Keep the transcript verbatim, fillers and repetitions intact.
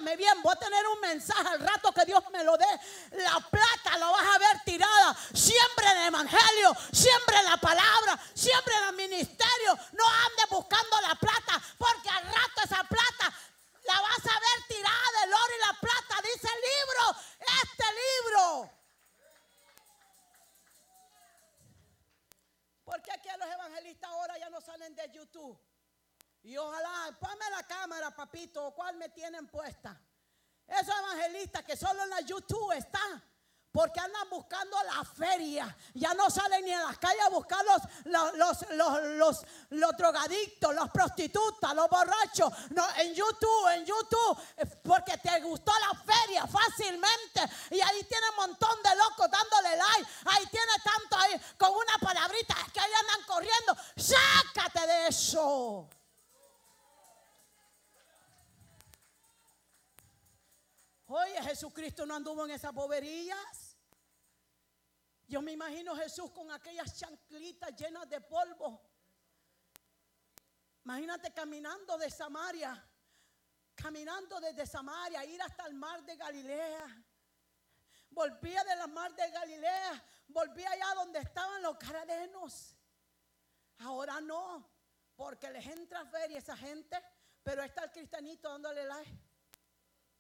Óigame bien, voy a tener un mensaje al rato que Dios me lo dé. La plata la vas a ver tirada. Siempre el evangelio, siempre la palabra, siempre el ministerio. No andes buscando la plata, porque al rato esa plata la vas a ver tirada del oro y la plata. Dice el libro, este libro. Porque aquí los evangelistas ahora ya no salen de YouTube. Y ojalá, ponme la cámara, papito, ¿cuál me tienen puesta? Esos evangelistas que solo en la YouTube están, porque andan buscando la feria. Ya no salen ni a las calles a buscar los, los, los, los, los, los drogadictos, los prostitutas, los borrachos. No, en YouTube, en YouTube, porque te gustó la feria fácilmente. Y ahí tiene un montón de locos dándole like. Ahí tiene tanto ahí con una palabrita que ahí andan corriendo. Sácate de eso. Oye, Jesucristo no anduvo en esas boberías. Yo me imagino a Jesús con aquellas chanclitas llenas de polvo. Imagínate caminando de Samaria, caminando desde Samaria, ir hasta el mar de Galilea. Volvía de la mar de Galilea, volvía allá donde estaban los gadarenos. Ahora no, porque les entra feria esa gente, pero está el cristianito dándole like.